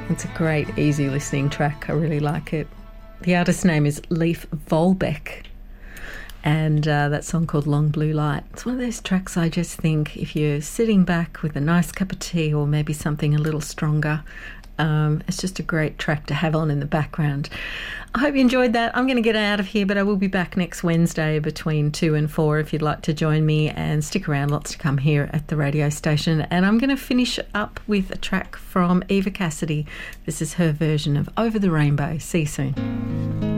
It's a great, easy listening track. I really like it. The artist's name is Leif Volbeck, and that song called Long Blue Light. It's one of those tracks I just think if you're sitting back with a nice cup of tea or maybe something a little stronger, it's just a great track to have on in the background. I hope you enjoyed that. I'm going to get out of here, but I will be back next Wednesday between 2 and 4 if you'd like to join me, and stick around. Lots to come here at the radio station. And I'm going to finish up with a track from Eva Cassidy. This is her version of Over the Rainbow. See you soon.